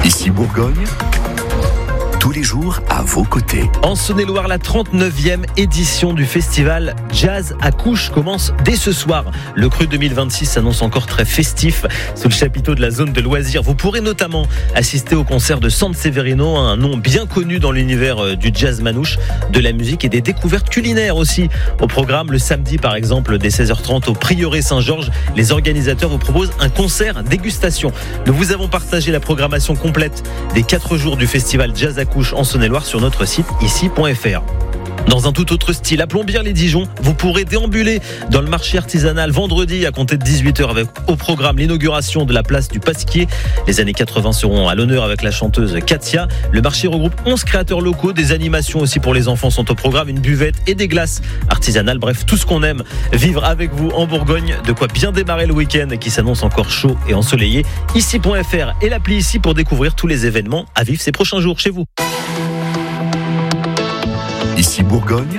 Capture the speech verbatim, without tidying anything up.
Ici Bourgogne, tous les jours à vos côtés. En Saône-et-Loire, la trente-neuvième édition du festival Jazz à Couches commence dès ce soir. Le cru deux mille vingt-six s'annonce encore très festif sous le chapiteau de la zone de loisirs. Vous pourrez notamment assister au concert de Sanseverino, un nom bien connu dans l'univers du jazz manouche, de la musique et des découvertes culinaires aussi. Au programme, le samedi par exemple, dès seize heures trente au Prieuré Saint-Georges, les organisateurs vous proposent un concert dégustation. Nous vous avons partagé la programmation complète des quatre jours du festival Jazz à Couches en Saône-et-Loire sur notre site ici point f r. Dans un tout autre style, à Plombières-les-Dijon, vous pourrez déambuler dans le marché artisanal vendredi à compter de dix-huit heures avec au programme l'inauguration de la place du Pasquier. Les années quatre-vingts seront à l'honneur avec la chanteuse Katia. Le marché regroupe onze créateurs locaux, des animations aussi pour les enfants sont au programme, une buvette et des glaces artisanales. Bref, tout ce qu'on aime vivre avec vous en Bourgogne. De quoi bien démarrer le week-end qui s'annonce encore chaud et ensoleillé. ici point f r et l'appli ici pour découvrir tous les événements à vivre ces prochains jours chez vous. Ici Bourgogne,